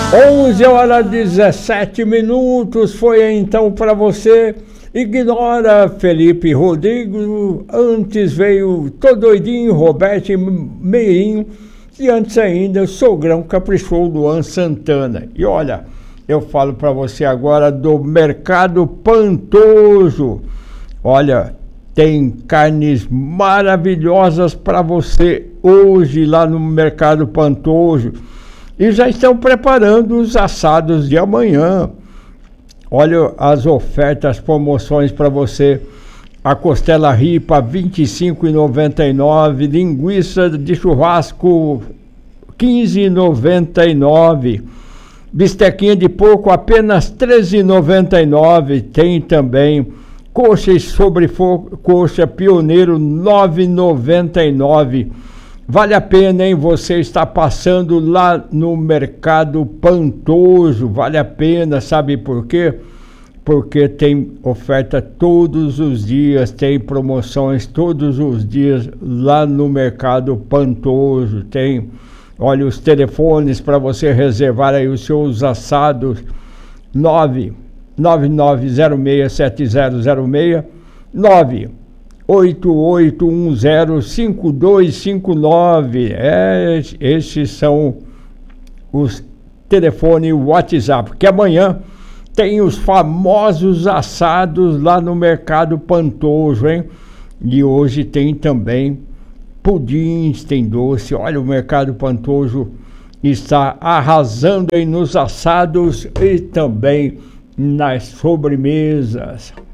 11h17, foi então para você. Ignora Felipe Rodrigo, antes veio Tô Doidinho, Roberto Meirinho, e antes ainda Sogrão Caprichou, Luan Santana. E olha, eu falo para você agora do Mercado Pantojo. Olha, tem carnes maravilhosas para você hoje lá no Mercado Pantojo. E já estão preparando os assados de amanhã. Olha as ofertas, promoções para você. A costela ripa, R$ 25,99. Linguiça de churrasco, R$ 15,99. Bistequinha de porco, apenas R$ 13,99. Tem também coxa e sobrecoxa pioneiro, R$ 9,99. Vale a pena, hein? Você está passando lá no Mercado Pantojo, vale a pena, sabe por quê? Porque tem oferta todos os dias, tem promoções todos os dias lá no Mercado Pantojo. Tem, olha, os telefones para você reservar aí os seus assados: 999067006, 988105259. Esses são os telefones WhatsApp, porque amanhã tem os famosos assados lá no Mercado Pantojo, hein? E hoje tem também pudins, tem doce. Olha, o Mercado Pantojo está arrasando aí nos assados e também nas sobremesas.